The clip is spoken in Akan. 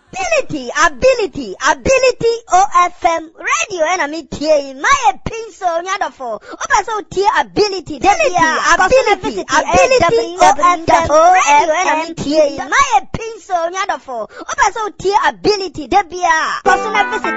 Ability, OFM, radio enemy tea, my pinso, nyadafo, opa so tea ability, ability, OFM, radio enemy tea, my pinso, nyadafo, opa so tea ability, debia, personal visit